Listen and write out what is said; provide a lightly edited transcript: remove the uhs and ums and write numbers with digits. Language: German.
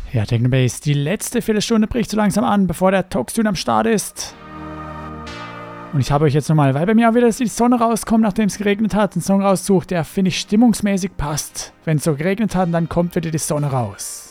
Ja, Technobase, die letzte Viertelstunde bricht so langsam an, bevor der Talkstream am Start ist. Und ich habe euch jetzt nochmal, weil bei mir auch wieder die Sonne rauskommt, nachdem es geregnet hat, einen Song raussucht, der, finde ich, stimmungsmäßig passt. Wenn es so geregnet hat, dann kommt wieder die Sonne raus.